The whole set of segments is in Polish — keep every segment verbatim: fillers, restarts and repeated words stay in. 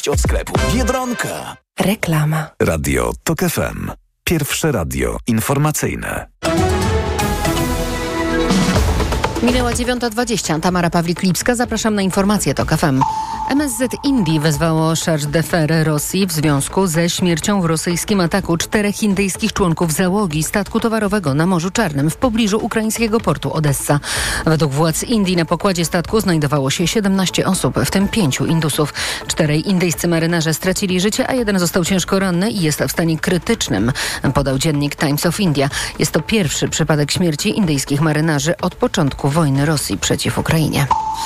Od sklepu Biedronka. Reklama. Radio Tok F M. Pierwsze radio informacyjne. Minęła dziewiąta dwadzieścia. Tamara Pawlik-Lipska. Zapraszam na informacje Tok F M. M S Z Indii wezwało charge d'affaires Rosji w związku ze śmiercią w rosyjskim ataku czterech indyjskich członków załogi statku towarowego na Morzu Czarnym w pobliżu ukraińskiego portu Odessa. Według władz Indii na pokładzie statku znajdowało się siedemnaście osób, w tym pięciu Indusów. Czterej indyjscy marynarze stracili życie, a jeden został ciężko ranny i jest w stanie krytycznym, podał dziennik Times of India. Jest to pierwszy przypadek śmierci indyjskich marynarzy od początku wojny Rosji przeciw Ukrainie.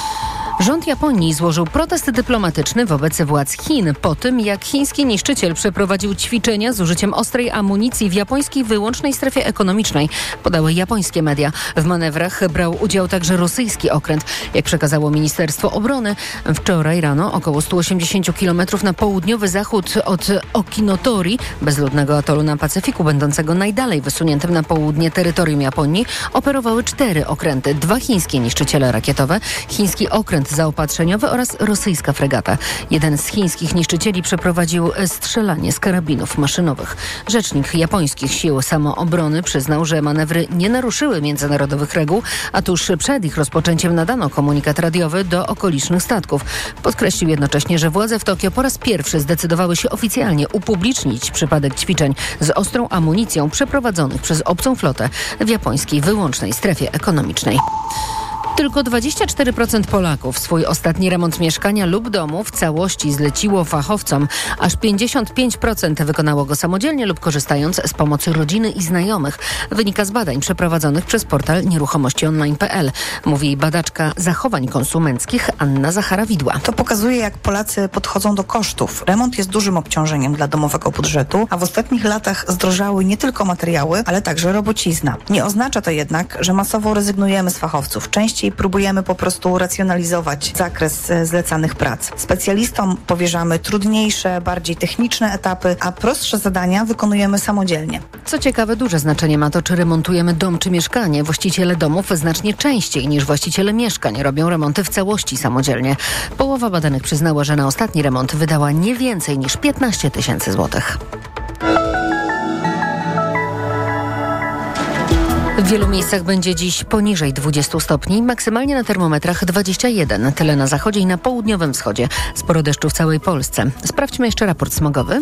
Rząd Japonii złożył protest dyplomatyczny wobec władz Chin po tym, jak chiński niszczyciel przeprowadził ćwiczenia z użyciem ostrej amunicji w japońskiej wyłącznej strefie ekonomicznej, podały japońskie media. W manewrach brał udział także rosyjski okręt. Jak przekazało Ministerstwo Obrony, wczoraj rano około sto osiemdziesiąt kilometrów na południowy zachód od Okinotori, bezludnego atolu na Pacyfiku, będącego najdalej wysuniętym na południe terytorium Japonii, operowały cztery okręty, dwa chińskie niszczyciele rakietowe, chiński okręt zaopatrzeniowy oraz rosyjska fregata. Jeden z chińskich niszczycieli przeprowadził strzelanie z karabinów maszynowych. Rzecznik japońskich sił samoobrony przyznał, że manewry nie naruszyły międzynarodowych reguł, a tuż przed ich rozpoczęciem nadano komunikat radiowy do okolicznych statków. Podkreślił jednocześnie, że władze w Tokio po raz pierwszy zdecydowały się oficjalnie upublicznić przypadek ćwiczeń z ostrą amunicją przeprowadzonych przez obcą flotę w japońskiej wyłącznej strefie ekonomicznej. Tylko dwadzieścia cztery procent Polaków swój ostatni remont mieszkania lub domu w całości zleciło fachowcom. Aż pięćdziesiąt pięć procent wykonało go samodzielnie lub korzystając z pomocy rodziny i znajomych. Wynika z badań przeprowadzonych przez portal nieruchomości online kropka p l. Mówi badaczka zachowań konsumenckich Anna Zachara-Widła. To pokazuje, jak Polacy podchodzą do kosztów. Remont jest dużym obciążeniem dla domowego budżetu, a w ostatnich latach zdrożały nie tylko materiały, ale także robocizna. Nie oznacza to jednak, że masowo rezygnujemy z fachowców. Częściej próbujemy po prostu racjonalizować zakres zlecanych prac. Specjalistom powierzamy trudniejsze, bardziej techniczne etapy, a prostsze zadania wykonujemy samodzielnie. Co ciekawe, duże znaczenie ma to, czy remontujemy dom czy mieszkanie. Właściciele domów znacznie częściej niż właściciele mieszkań robią remonty w całości samodzielnie. Połowa badanych przyznała, że na ostatni remont wydała nie więcej niż piętnaście tysięcy złotych. W wielu miejscach będzie dziś poniżej dwudziestu stopni, maksymalnie na termometrach dwadzieścia jeden. Tyle na zachodzie i na południowym wschodzie. Sporo deszczu w całej Polsce. Sprawdźmy jeszcze raport smogowy.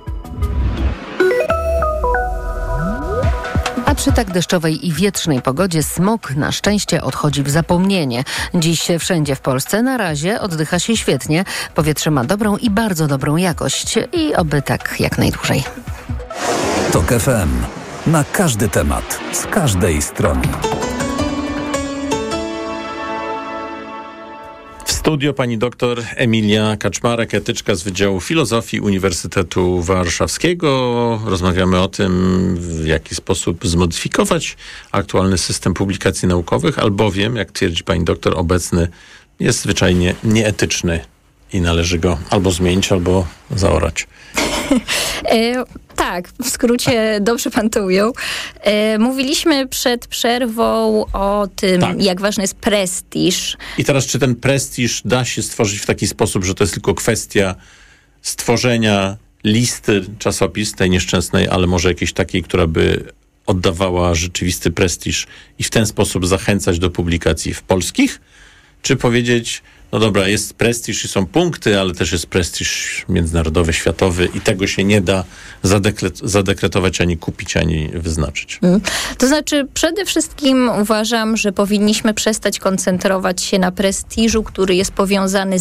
A przy tak deszczowej i wietrznej pogodzie smog na szczęście odchodzi w zapomnienie. Dziś wszędzie w Polsce na razie oddycha się świetnie. Powietrze ma dobrą i bardzo dobrą jakość. I oby tak jak najdłużej. Tok F M. Na każdy temat, z każdej strony. W studio pani doktor Emilia Kaczmarek, etyczka z Wydziału Filozofii Uniwersytetu Warszawskiego. Rozmawiamy o tym, w jaki sposób zmodyfikować aktualny system publikacji naukowych, albowiem, jak twierdzi pani doktor, obecny jest zwyczajnie nieetyczny i należy go albo zmienić, albo zaorać. e, tak, w skrócie dobrze pan to ujął. E, mówiliśmy przed przerwą o tym, tak. jak ważny jest prestiż. I teraz, czy ten prestiż da się stworzyć w taki sposób, że to jest tylko kwestia stworzenia listy czasopis, tej nieszczęsnej, ale może jakiejś takiej, która by oddawała rzeczywisty prestiż i w ten sposób zachęcać do publikacji w polskich? Czy powiedzieć, no dobra, jest prestiż i są punkty, ale też jest prestiż międzynarodowy, światowy i tego się nie da zadekret- zadekretować, ani kupić, ani wyznaczyć. Hmm. To znaczy, przede wszystkim uważam, że powinniśmy przestać koncentrować się na prestiżu, który jest powiązany